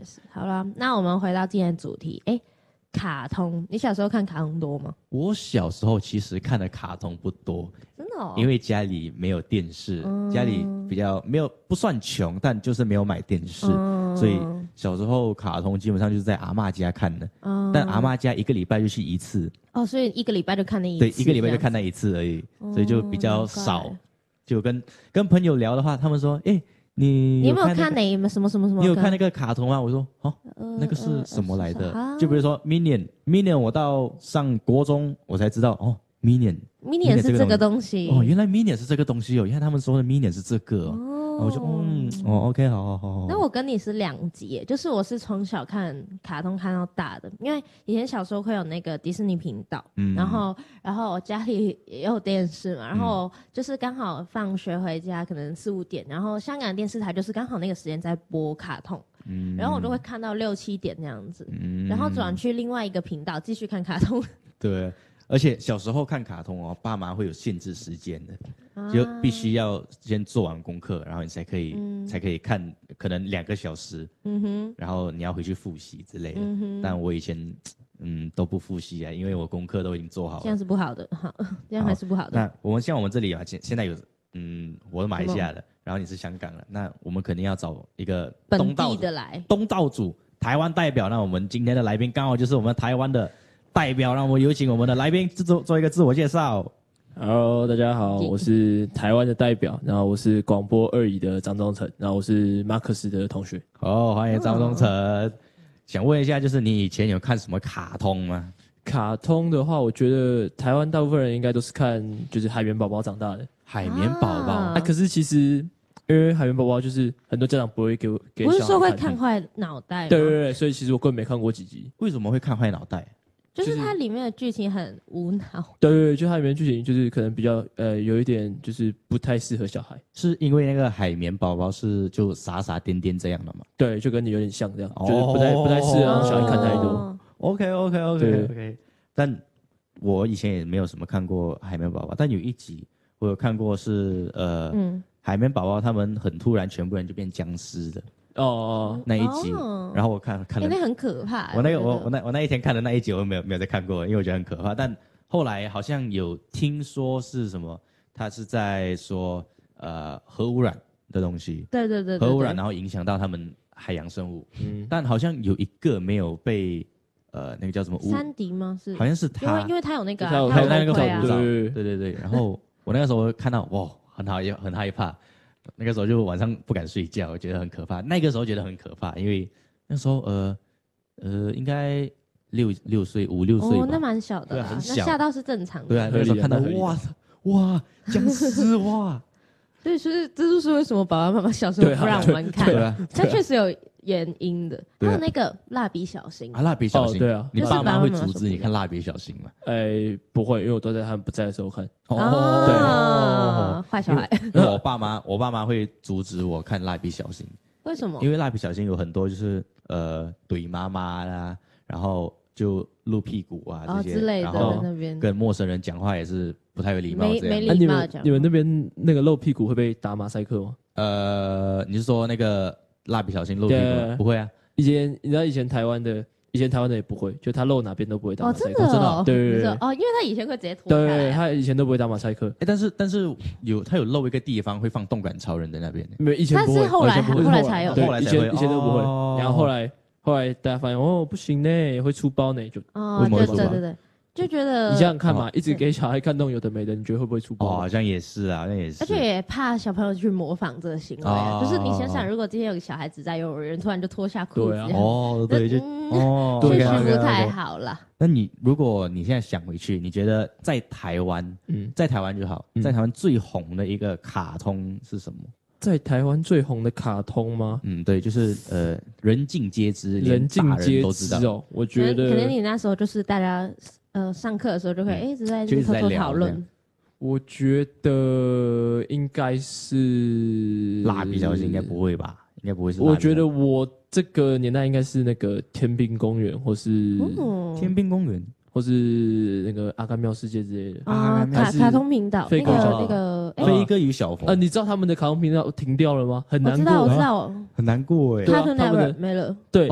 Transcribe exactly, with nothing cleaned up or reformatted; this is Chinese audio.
确实。好了，那我们回到今天的主题，哎，卡通，你小时候看卡通多吗？ 我小时候其实看的卡通不多， 真的哦， 因为家里没有电视， 嗯、 家里比较没有不算穷，但就是没有买电视，嗯、所以小时候卡通基本上就是在阿嬷家看的，嗯、但阿嬷家一个礼拜就去一次， 哦，所以一个礼拜就看那一次， 对，一个礼拜就看那一次而已，所以就比较少。嗯、就跟跟朋友聊的话，他们说，哎。你你有没有看、那個、 看哪什么什么什么？ 你有看那个卡通吗？我说哦，呃、那个是什么来的？呃、就比如说 Minion，Minion， Minion 我到上国中我才知道哦 ，Minion，Minion Minion 是这个东西哦，原来 Minion 是这个东西哦，原来他们说的 Minion 是这个哦。哦我就嗯哦 ，OK， 好好好好。 那我跟你是两极，就是我是从小看卡通看到大的，因为以前小时候会有那个迪士尼频道，嗯，然后然后我家里也有电视嘛，然后就是刚好放学回家可能四五点，然后香港电视台就是刚好那个时间在播卡通，嗯，然后我就会看到六七点那样子，嗯，然后转去另外一个频道继续看卡通。 对。而且小时候看卡通哦，爸妈会有限制时间的，啊、就必须要先做完功课，然后你才可以、嗯、才可以看，可能两个小时，嗯哼，然后你要回去复习之类的。嗯哼，但我以前嗯都不复习啊，因为我功课都已经做好了。 这样是不好的，好，这样还是不好的。 那我们像我们这里啊，现现在有嗯，我是马来西亚的，然后你是香港的，那我们肯定要找一个东道本地的来， 东道主，台湾代表。那我们今天的来宾刚好就是我们台湾的代表，让我们有请我们的来宾做做一个自我介绍。 Hello， 大家好，我是台湾的代表，然后我是广播二乙的张忠诚，然后我是马克思的同学。 哦，欢迎张忠诚。哦、想问一下，就是你以前有看什么卡通吗？ 卡通的话，我觉得台湾大部分人应该都是看就是海绵宝宝长大的。 海绵宝宝， 啊，可是其实因为海绵宝宝就是很多家长不会给我给小孩看， 不是说会看坏脑袋吗？ 对对对，所以其实我根本没看过几集。 为什么会看坏脑袋？ 就是它里面的剧情很无脑。 对对对，就它里面剧情就是可能比较呃有一点就是不太适合小孩。 是因为那个海绵宝宝是就傻傻颠颠这样的吗？ 对，就跟你有点像这样，哦、就是不太不太适合让小孩看太多。哦、 OK OK OK OK。但我以前也没有什么看过海绵宝宝，但有一集我有看过是呃，嗯、海绵宝宝他们很突然全部人就变僵尸的。哦哦，那一集，哦、然后我看看了， 那很可怕。 我那个我我那我那一天看的那一集，我没有没有再看过，因为我觉得很可怕。但后来好像有听说是什么，他是在说呃核污染的东西， 对对 对, 对, 对， 核污染然后影响到他们海洋生物。嗯，但好像有一个没有被呃那个叫什么山迪吗？是， 好像是他， 因为因为他有那个、啊， 他有那个口罩， 对对对对。然后我那个时候看到哇，很害很害怕。那个时候就晚上不敢睡觉，我觉得很可怕。那个时候觉得很可怕，因为那时候呃呃应该六六岁五六岁吧， 哦，那蛮小的、啊， 很小， 那吓到是正常的。 对啊，那个时候看到哇哇僵尸哇， 对，所以这就是为什么爸爸妈妈小时候不让我们看， 对啊， 它确实有原因的。还有那个蜡笔小新啊，蜡笔小新， 哦、对啊， 你爸妈会阻止你看蜡笔小新吗？ 哎，不会，因为我都在他们不在的时候看。 哦，对，坏小孩。 我爸妈，我爸妈会阻止我看蜡笔小新。 为什么？ 因为蜡笔小新有很多就是呃怼妈妈啦，然后就露屁股啊这些， 哦、之类的， 然后那边跟陌生人讲话也是不太有礼貌这样。 没没礼貌讲、 啊。你们你们那边那个露屁股会被打马赛克吗？ 呃，你是说那个蜡笔小新露屁股吗？不会啊。 以前你知道以前台湾的，以前台湾的也不会，就他露哪边都不会打马赛克。 哦，真的、哦， 对对对哦，因为他以前会直接脱开来、啊。 对，他以前都不会打马赛克。 哎，但是但是有他有露一个地方会放动感超人在那边。 没有，以前不会， 但是后来后来才有， 后来以前以前都不会。 哦、 然后后来后来大家发现哦不行呢，会出包呢，就哦，对对对对。就觉得你想想看嘛，哦、一直给小孩看那种有的没的，你觉得会不会出包？ 哦，好像也是啊，好像也是。 而且也怕小朋友去模仿这个行为、啊，哦、就是你想想，如果今天有个小孩子在幼儿园突然就脱下裤子， 对啊， 哦，对，就、嗯、哦， 确实不太好啦。 那你如果你现在想回去，你觉得在台湾，嗯，在台湾就好，在台湾最红的一个卡通是什么？ 在台湾最红的卡通吗？ 嗯，对，就是呃，人尽皆知， 人尽皆知哦。我觉得可能你那时候就是大家。呃，上课的时候就会一直在偷偷讨论。 我觉得应该是蜡笔小新，应该不会吧？应该不会是。 我觉得我这个年代应该是那个天兵公园，或是天兵公园， 或是那个阿甘妙世界之类的啊。卡卡通频道，那个那个飞哥与小佛。 呃，你知道他们的卡通频道停掉了吗？很难过， 我知道，我知道， 很难过哎。 他们没了。 对，